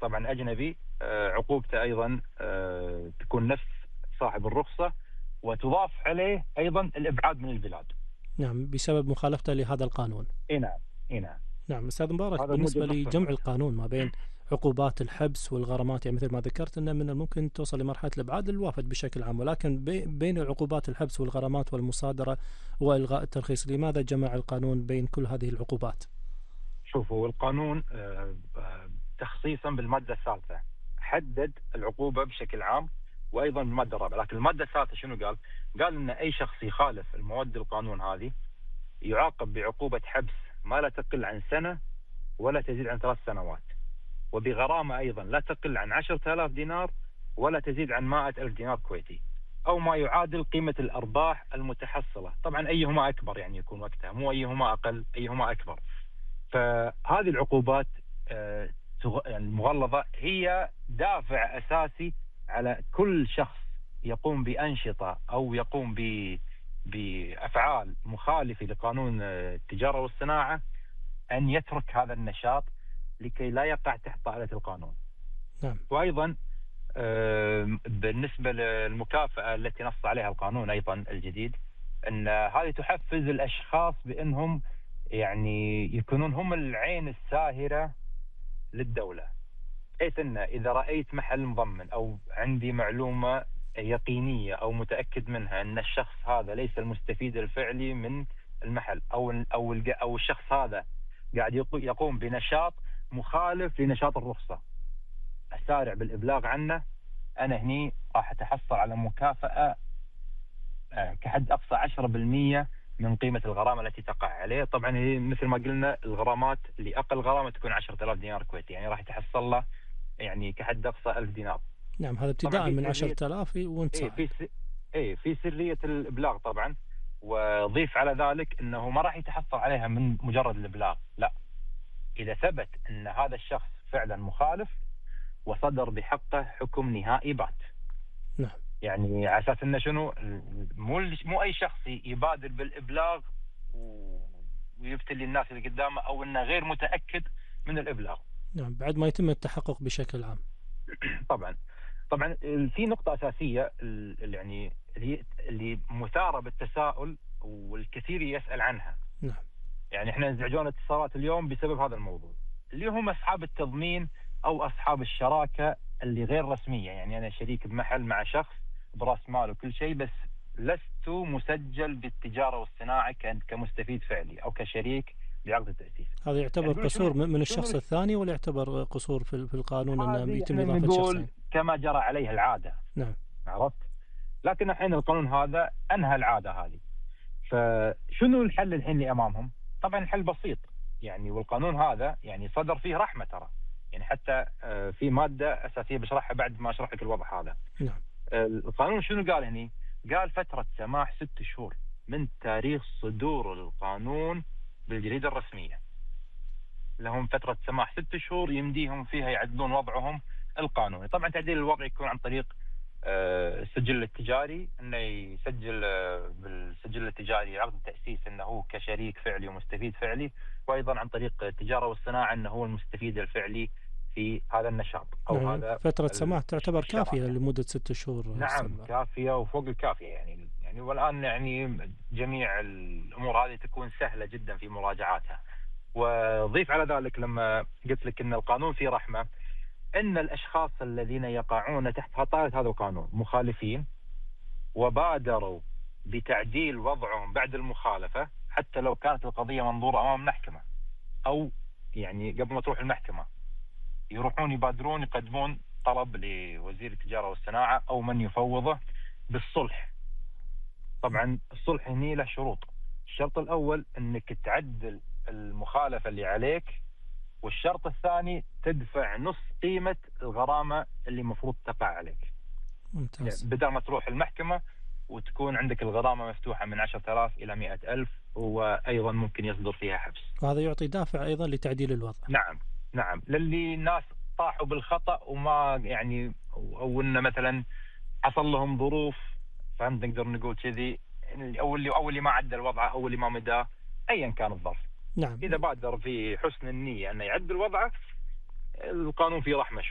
طبعا أجنبي عقوبته أيضا تكون نفس صاحب الرخصة، وتضاف عليه أيضا الإبعاد من البلاد. نعم، بسبب مخالفته لهذا القانون. إي نعم، إي نعم. نعم أستاذ مبارك، هذا بالنسبة موجب نص لجمع المادة. القانون ما بين عقوبات الحبس والغرامات، يعني مثل ما ذكرت أن من الممكن توصل لمرحلة الإبعاد للوافد بشكل عام، ولكن بين عقوبات الحبس والغرامات والمصادرة وإلغاء الترخيص، لماذا جمع القانون بين كل هذه العقوبات؟ شوفوا القانون تخصيصا بالمادة الثالثة حدد العقوبة بشكل عام، وأيضا بالمادة الرابعة. لكن المادة الثالثة شنو قال؟ قال أن أي شخص يخالف المواد القانون هذه يعاقب بعقوبة حبس ما لا تقل عن سنة ولا تزيد عن 3 سنوات، وبغرامة أيضا لا تقل عن 10,000 دينار ولا تزيد عن 100,000 دينار كويتي، أو ما يعادل قيمة الأرباح المتحصلة. طبعا أيهما أكبر يعني يكون وقتها، مو أيهما أقل، أيهما أكبر. فهذه العقوبات المغلظة هي دافع أساسي على كل شخص يقوم بأنشطة أو يقوم بأفعال مخالفة لقانون التجارة والصناعة أن يترك هذا النشاط لكي لا يقع تحت طائلة القانون. نعم. وأيضا بالنسبة للمكافأة التي نص عليها القانون أيضا الجديد، أن هذه تحفز الأشخاص بأنهم يعني يكونون هم العين الساهرة للدولة، بحيث أن إذا رأيت محل مضمن أو عندي معلومة يقينية أو متأكد منها أن الشخص هذا ليس المستفيد الفعلي من المحل أو الشخص هذا قاعد يقوم بنشاط مخالف لنشاط الرخصة، أسارع بالإبلاغ عنه. أنا هني راح أتحصل على مكافأة كحد أقصى 10% من قيمة الغرامة التي تقع عليه. طبعا هي مثل ما قلنا الغرامات اللي أقل غرامة تكون 10,000 دينار كويتي، يعني راح يتحصل له يعني كحد أقصى 1000 دينار. نعم، هذا ابتداء من 10,000 وانت صاعد. في سرية الإبلاغ طبعا، وضيف على ذلك أنه ما راح يتحصل عليها من مجرد الإبلاغ، لا، إذا ثبت أن هذا الشخص فعلا مخالف وصدر بحقه حكم نهائي بات. نعم. يعني على اساس انه شنو، مو اي شخص يبادر بالابلاغ ويفتي الناس اللي قدامه او انه غير متاكد من الابلاغ. نعم، بعد ما يتم التحقق بشكل عام. طبعا في نقطه اساسيه يعني اللي مثاره بالتساؤل والكثير يسال عنها. نعم. يعني احنا انزعجونا اتصالات اليوم بسبب هذا الموضوع، اللي هم اصحاب التضمين او اصحاب الشراكه اللي غير رسميه. يعني انا شريك بمحل مع شخص براس مال وكل شيء، بس لست مسجل بالتجاره والصناعه كمستفيد فعلي او كشريك بعقد التاسيس. هذا يعتبر يعني قصور من الشخص الثاني، ولا يعتبر قصور في القانون انه يتم يعني اضافه نقول شخصين؟ كما جرى عليها العاده. نعم. عرفت؟ لكن الحين القانون هذا انهى العاده هذه. فشنو الحل الحين اللي امامهم؟ طبعا الحل بسيط يعني، والقانون هذا يعني صدر فيه رحمه ترى، يعني حتى في ماده اساسيه بشرحها بعد ما اشرح لك الوضع هذا. نعم. القانون شنو قال هني؟ قال فتره سماح 6 شهور من تاريخ صدور القانون بالجريده الرسميه. لهم فتره سماح 6 شهور يمديهم فيها يعدلون وضعهم القانوني. طبعا تعديل الوضع يكون عن طريق السجل التجاري، انه يسجل بالسجل التجاري عقد التأسيس انه هو كشريك فعلي ومستفيد فعلي، وايضا عن طريق التجارة والصناعة انه هو المستفيد الفعلي في هذا النشاط او نعم. هذا فترة سماح تعتبر كافية الشراكة. لمدة 6 شهور. نعم كافية وفوق الكافية يعني والآن يعني جميع الأمور هذه تكون سهلة جدا في مراجعاتها. وضيف على ذلك لما قلت لك ان القانون فيه رحمة، ان الاشخاص الذين يقعون تحت خطايا هذا القانون مخالفين وبادروا بتعديل وضعهم بعد المخالفة، حتى لو كانت القضية منظورة امام المحكمة او يعني قبل ما تروح المحكمة، يروحون يبادرون يقدمون طلب لوزير التجارة والصناعة او من يفوضه بالصلح. طبعا الصلح هني له شروط. الشرط الاول انك تعدل المخالفة اللي عليك، والشرط الثاني تدفع نص قيمة الغرامة اللي مفروض تقع عليك. ممتاز. يعني بدل ما تروح المحكمة وتكون عندك الغرامة مفتوحة من 10,000 إلى 100,000، وأيضا ممكن يصدر فيها حبس. وهذا يعطي دافع أيضا لتعديل الوضع. نعم للي الناس طاحوا بالخطأ وما يعني، أو إن مثلا حصل لهم ظروف، فهمت نقدر نقول كذي، أو اللي ما عدل وضعه أو اللي ما مداه أيا كان الظرف. نعم. إذا بادر في حسن النية أنه يعدل وضعه، القانون فيه رحمة.